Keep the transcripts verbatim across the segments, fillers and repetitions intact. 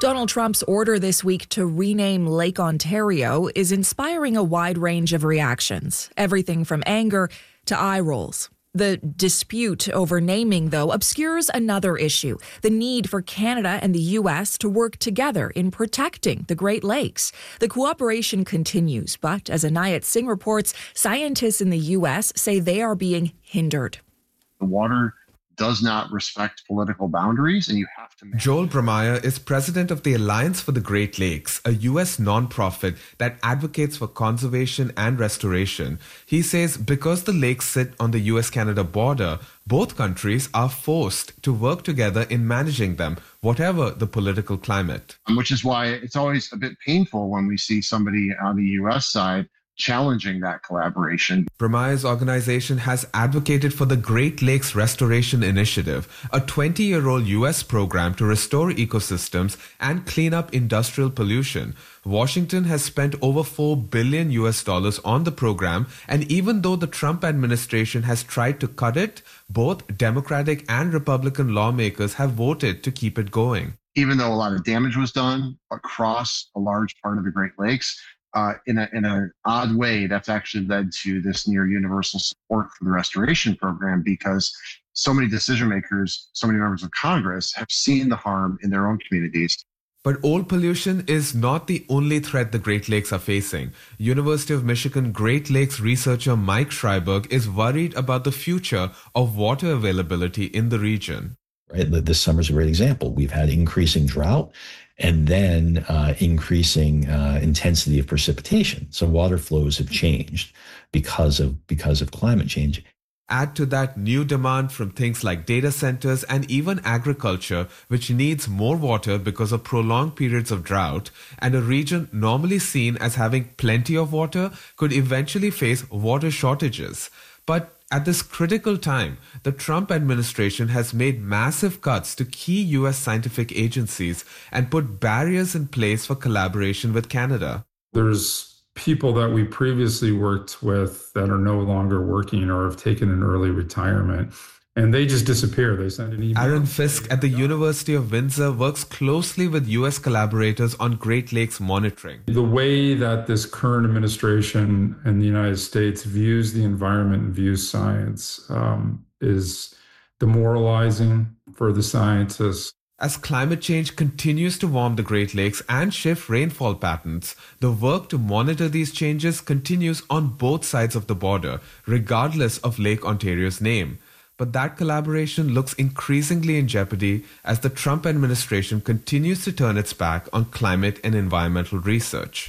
Donald Trump's order this week to rename Lake Ontario is inspiring a wide range of reactions, everything from anger to eye rolls. The dispute over naming, though, obscures another issue, the need for Canada and the U S to work together in protecting the Great Lakes. The cooperation continues, but as Anayat Singh reports, scientists in the U S say they are being hindered. The water does not respect political boundaries, and you have to... Joel Bromeier is president of the Alliance for the Great Lakes, a U S nonprofit that advocates for conservation and restoration. He says because the lakes sit on the U S Canada border, both countries are forced to work together in managing them, whatever the political climate. Which is why it's always a bit painful when we see somebody on the U S side challenging that collaboration. Bromeier's organization has advocated for the Great Lakes Restoration Initiative, a twenty-year-old U S program to restore ecosystems and clean up industrial pollution. Washington has spent over four billion U S dollars on the program, and even though the Trump administration has tried to cut it, both Democratic and Republican lawmakers have voted to keep it going. Even though a lot of damage was done across a large part of the Great Lakes, Uh, in a in an odd way, that's actually led to this near universal support for the restoration program, because so many decision makers, so many members of Congress have seen the harm in their own communities. But oil pollution is not the only threat the Great Lakes are facing. University of Michigan Great Lakes researcher Mike Schreiberg is worried about the future of water availability in the region. Right, this summer is a great example. We've had increasing drought and then uh, increasing uh, intensity of precipitation. So water flows have changed because of because of climate change. Add to that new demand from things like data centers and even agriculture, which needs more water because of prolonged periods of drought, and a region normally seen as having plenty of water could eventually face water shortages. But at this critical time, the Trump administration has made massive cuts to key U S scientific agencies and put barriers in place for collaboration with Canada. There's people that we previously worked with that are no longer working or have taken an early retirement, and they just disappear. They send an email. Aaron Fisk at the University of Windsor works closely with U S collaborators on Great Lakes monitoring. The way that this current administration in the United States views the environment and views science um, is demoralizing for the scientists. As climate change continues to warm the Great Lakes and shift rainfall patterns, the work to monitor these changes continues on both sides of the border, regardless of Lake Ontario's name. But that collaboration looks increasingly in jeopardy as the Trump administration continues to turn its back on climate and environmental research.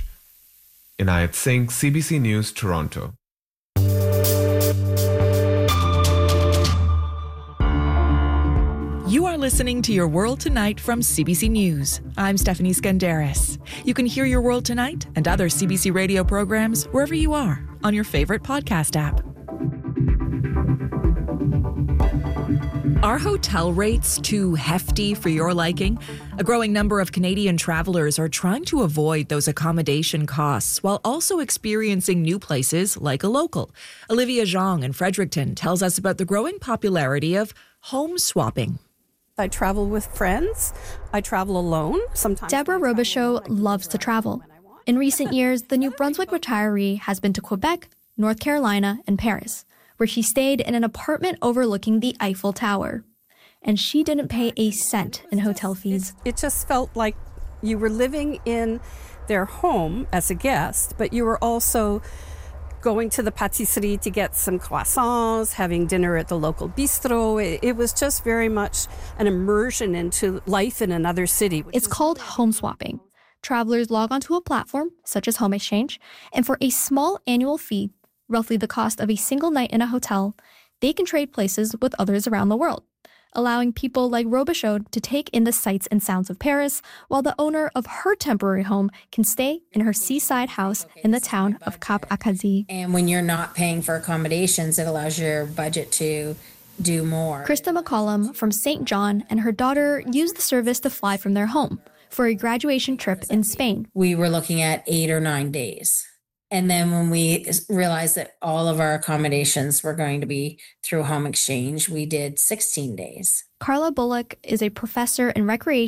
Anayat Singh, C B C News, Toronto. You are listening to Your World Tonight from C B C News. I'm Stephanie Skandaris. You can hear Your World Tonight and other C B C radio programs wherever you are on your favorite podcast app. Are hotel rates too hefty for your liking? A growing number of Canadian travelers are trying to avoid those accommodation costs while also experiencing new places like a local. Olivia Zhang in Fredericton tells us about the growing popularity of home swapping. I travel with friends. I travel alone. Sometimes Deborah Robichaud loves to travel. In recent years, the New Brunswick retiree has been to Quebec, North Carolina, and Paris, where she stayed in an apartment overlooking the Eiffel Tower. And she didn't pay a cent in hotel fees. It just felt like you were living in their home as a guest, but you were also going to the pâtisserie to get some croissants, having dinner at the local bistro. It, it was just very much an immersion into life in another city. It's called home swapping. Travelers log onto a platform, such as Home Exchange, and for a small annual fee, roughly the cost of a single night in a hotel, they can trade places with others around the world, allowing people like Robichaud to take in the sights and sounds of Paris, while the owner of her temporary home can stay in her seaside house in the town of Cap Acadie. And when you're not paying for accommodations, it allows your budget to do more. Krista McCollum from Saint John and her daughter used the service to fly from their home for a graduation trip in Spain. We were looking at eight or nine days. And then when we realized that all of our accommodations were going to be through Home Exchange, we did sixteen days. Carla Bullock is a professor in recreation